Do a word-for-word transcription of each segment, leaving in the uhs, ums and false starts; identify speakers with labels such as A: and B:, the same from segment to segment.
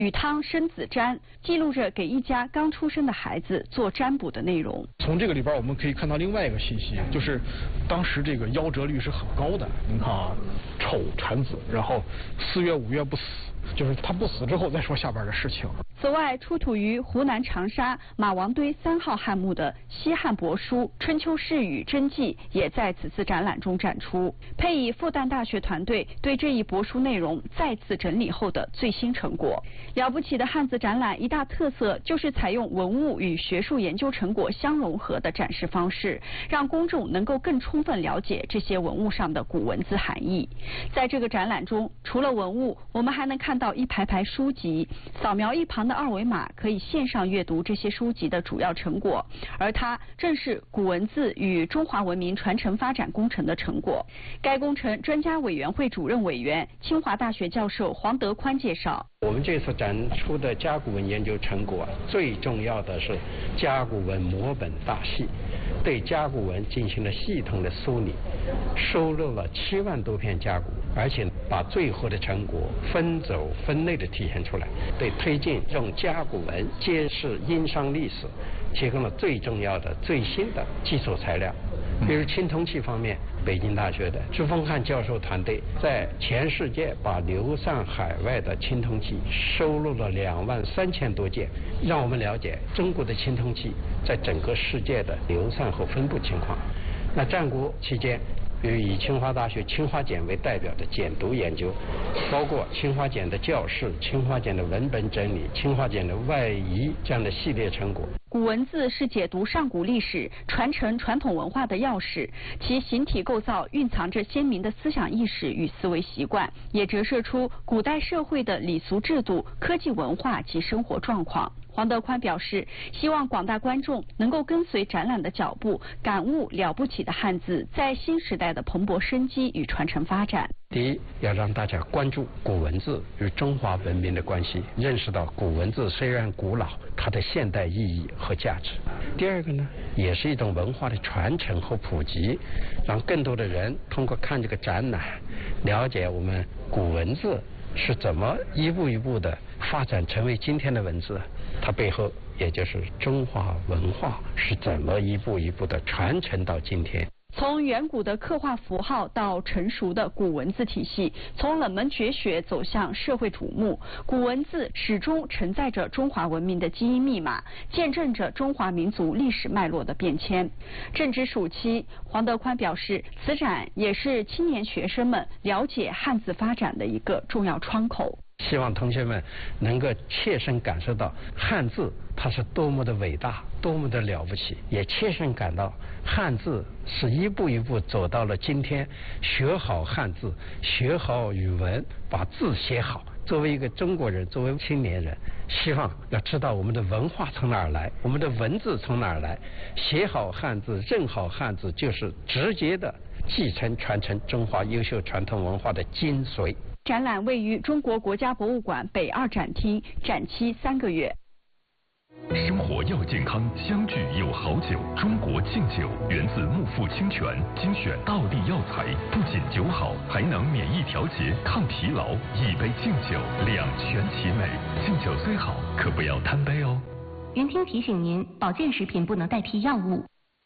A: 与汤生子占记录着给一家刚出生的孩子做占卜的内容。
B: 从这个里边我们可以看到另外一个信息，就是当时这个夭折率是很高的。您看啊，丑产子，然后四月五月不死，就是他不死之后再说下边的事情。
A: 此外，出土于湖南长沙马王堆三号汉墓的西汉帛书《春秋释语》真迹也在此次展览中展出，配以复旦大学团队对这一帛书内容再次整理后的最新成果。了不起的汉字展览一大特色就是采用文物与学术研究成果相融合的展示方式，让公众能够更充分了解这些文物上的古文字含义。在这个展览中，除了文物，我们还能看到一排排书籍，扫描一旁的二维码可以线上阅读这些书籍的主要成果，而它正是古文字与中华文明传承发展工程的成果。该工程专家委员会主任委员、清华大学教授黄德宽介绍，
C: 我们这次展出的甲骨文研究成果，最重要的是甲骨文摹本大系，对甲骨文进行了系统的梳理，收录了七万多篇甲骨，而且把最后的成果分轴分类的体现出来，对推进用甲骨文揭示殷商历史提供了最重要的最新的基础材料。比如青铜器方面，北京大学的朱峰汉教授团队在全世界把流散海外的青铜器收录了两万三千多件，让我们了解中国的青铜器在整个世界的流散和分布情况。那战国期间，比如以清华大学清华简为代表的简牍研究，包括清华简的教室、清华简的文本整理、清华简的外移这样的系列成果。
A: 古文字是解读上古历史、传承传统文化的钥匙，其形体构造蕴藏着鲜明的思想意识与思维习惯，也折射出古代社会的礼俗制度、科技文化及生活状况。黄德宽表示，希望广大观众能够跟随展览的脚步，感悟了不起的汉字在新时代的蓬勃生机与传承发展。
C: 第一，要让大家关注古文字与中华文明的关系，认识到古文字虽然古老，它的现代意义和价值。第二个呢，也是一种文化的传承和普及，让更多的人通过看这个展览，了解我们古文字是怎么一步一步的发展成为今天的文字，它背后也就是中华文化是怎么一步一步的传承到今天。
A: 从远古的刻画符号到成熟的古文字体系，从冷门绝学走向社会瞩目，古文字始终承载着中华文明的基因密码，见证着中华民族历史脉络的变迁。正值暑期，黄德宽表示，此展也是青年学生们了解汉字发展的一个重要窗口。
C: 希望同学们能够切身感受到汉字它是多么的伟大，多么的了不起，也切身感到汉字是一步一步走到了今天。学好汉字，学好语文，把字写好。作为一个中国人，作为青年人，希望要知道我们的文化从哪儿来，我们的文字从哪儿来。写好汉字，认好汉字，就是直接的继承传承中华优秀传统文化的精髓。
A: 展览位于中国国家博物馆北二展厅，展期三个月。
D: 生活要健康，相聚有好酒。中国劲酒源自木富清泉，精选道地药材，不仅酒好，还能免疫调节、抗疲劳。一杯劲酒，两全其美。劲酒虽好，可不要贪杯哦。
E: 云听提醒您，保健食品不能代替药物。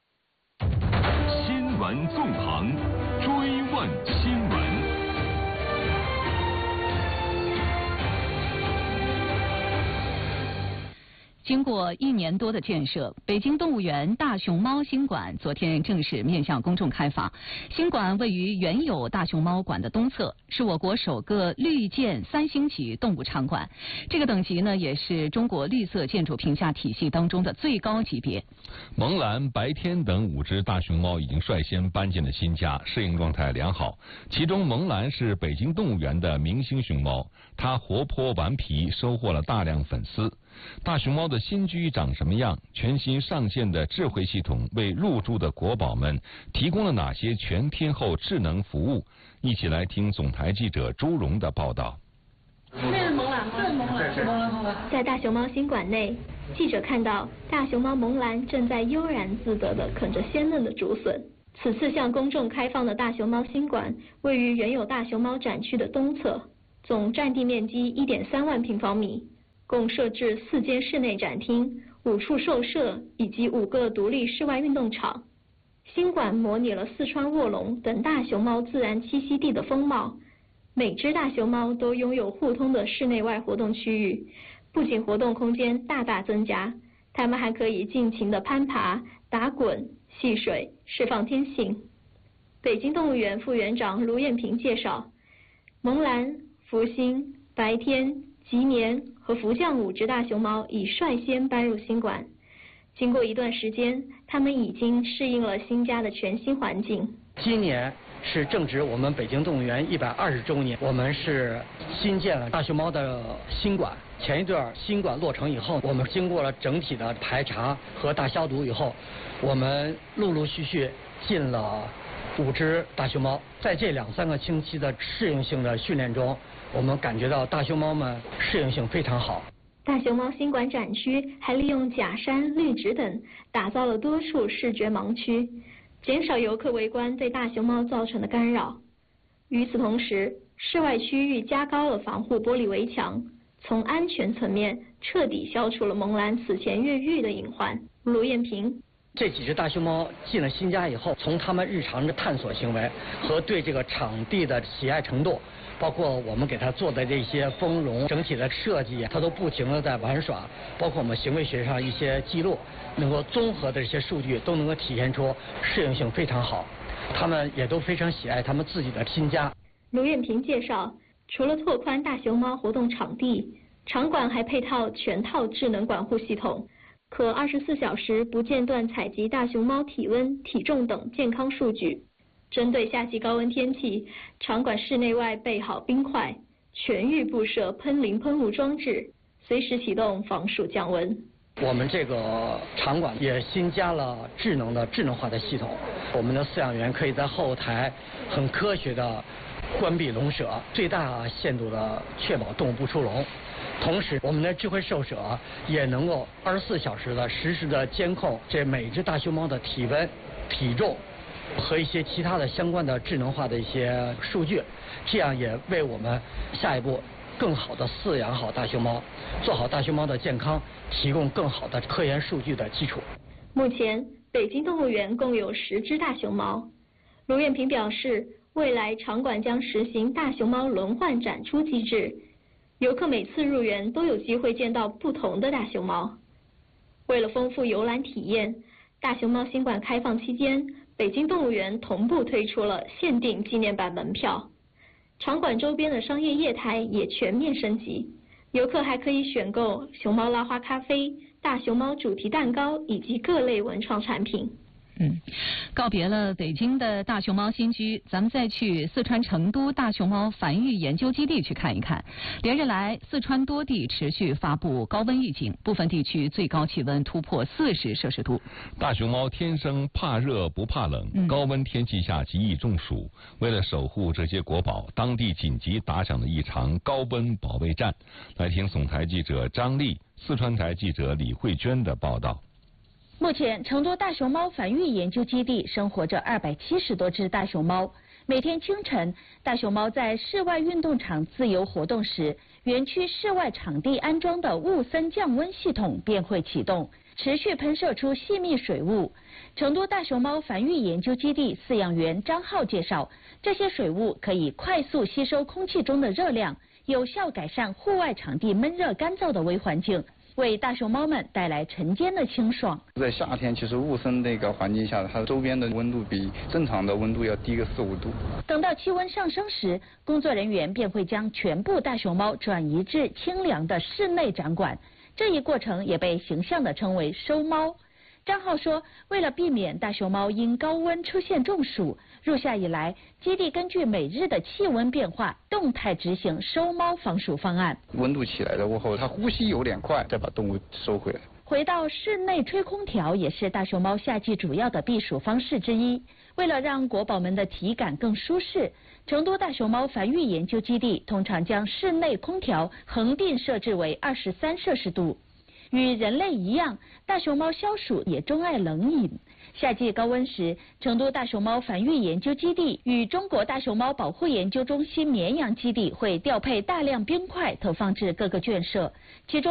D: 新闻纵横，追问新闻。
F: 经过一年多的建设，北京动物园大熊猫新馆昨天正式面向公众开放。新馆位于原有大熊猫馆的东侧，是我国首个绿建三星级动物场馆。这个等级呢，也是中国绿色建筑评价体系当中的最高级别。
G: 萌兰、白天等五只大熊猫已经率先搬进了新家，适应状态良好。其中，萌兰是北京动物园的明星熊猫，它活泼顽皮，收获了大量粉丝。大熊猫的新居长什么样？全新上线的智慧系统为入住的国宝们提供了哪些全天候智能服务？一起来听总台记者朱荣的报道。
H: 这是萌兰吗？这是萌兰，是萌兰，萌兰。在大熊猫新馆内，记者看到大熊猫萌兰正在悠然自得地啃着鲜嫩的竹笋。此次向公众开放的大熊猫新馆位于原有大熊猫展区的东侧，总占地面积一点三万平方米。 共设置四间室内展厅、五处兽舍以及五个独立室外运动场。新馆模拟了四川卧龙等大熊猫自然栖息地的风貌，每只大熊猫都拥有互通的室内外活动区域，不仅活动空间大大增加，它们还可以尽情地攀爬、打滚、戏水，释放天性。北京动物园副园长卢艳萍介绍，萌兰、福星、白天、吉年和福将五只大熊猫已率先搬入新馆。经过一段时间，它们已经适应了新家的全新环境。
I: 今年是正值我们北京动物园一百二十周年，我们是新建了大熊猫的新馆。前一段新馆落成以后，我们经过了整体的排查和大消毒以后，我们陆陆续续进了五只大熊猫。在这两三个星期的适应性的训练中，我们感觉到大熊猫们适应性非常好。
H: 大熊猫新馆展区还利用假山、绿植等打造了多处视觉盲区，减少游客围观对大熊猫造成的干扰。与此同时，室外区域加高了防护玻璃围墙，从安全层面彻底消除了萌兰此前越狱的隐患。卢艳萍，
I: 这几只大熊猫进了新家以后，从它们日常的探索行为和对这个场地的喜爱程度，包括我们给它做的这些丰容整体的设计，它都不停的在玩耍，包括我们行为学上一些记录，能够综合的这些数据都能够体现出适应性非常好，它们也都非常喜爱他们自己的新家。
H: 卢艳萍介绍，除了拓宽大熊猫活动场地，场馆还配套全套智能管护系统，可二十四小时不间断采集大熊猫体温、体重等健康数据。针对夏季高温天气，场馆室内外备好冰块，全域布设喷淋喷雾装置，随时启动防暑降温。
I: 我们这个场馆也新加了智能的智能化的系统，我们的饲养员可以在后台很科学的关闭笼舍，最大限度的确保动物不出笼。同时，我们的智慧兽舍也能够二十四小时的实时的监控这每只大熊猫的体温、体重和一些其他的相关的智能化的一些数据，这样也为我们下一步更好的饲养好大熊猫，做好大熊猫的健康提供更好的科研数据的基础。
H: 目前，北京动物园共有十只大熊猫。卢艳萍表示，未来场馆将实行大熊猫轮换展出机制，游客每次入园都有机会见到不同的大熊猫。为了丰富游览体验，大熊猫新馆开放期间，北京动物园同步推出了限定纪念版门票，场馆周边的商业业态也全面升级，游客还可以选购熊猫拉花咖啡、大熊猫主题蛋糕以及各类文创产品。
F: 嗯，告别了北京的大熊猫新居，咱们再去四川成都大熊猫繁育研究基地去看一看。连日来，四川多地持续发布高温预警，部分地区最高气温突破四十摄氏度。
G: 大熊猫天生怕热不怕冷，
F: 嗯、
G: 高温天气下极易中暑。为了守护这些国宝，当地紧急打响了一场高温保卫战。来听总台记者张丽、四川台记者李慧娟的报道。
A: 目前，成都大熊猫繁育研究基地生活着二百七十多只大熊猫。每天清晨，大熊猫在室外运动场自由活动时，园区室外场地安装的雾森降温系统便会启动，持续喷射出细密水雾。成都大熊猫繁育研究基地饲养员张浩介绍，这些水雾可以快速吸收空气中的热量，有效改善户外场地闷热干燥的微环境，为大熊猫们带来晨间的清爽。
J: 在夏天，其实雾森那个环境下，它周边的温度比正常的温度要低个四五度。
A: 等到气温上升时，工作人员便会将全部大熊猫转移至清凉的室内展馆，这一过程也被形象地称为收猫。张浩说，为了避免大熊猫因高温出现中暑，入夏以来，基地根据每日的气温变化，动态执行收猫防暑方案。
J: 温度起来了过后，它呼吸有点快，再把动物收回来。
A: 回到室内吹空调也是大熊猫夏季主要的避暑方式之一。为了让国宝们的体感更舒适，成都大熊猫繁育研究基地通常将室内空调恒定设置为二十三摄氏度。与人类一样，大熊猫消暑也钟爱冷饮。夏季高温时，成都大熊猫繁育研究基地与中国大熊猫保护研究中心绵阳基地会调配大量冰块投放至各个圈舍，其中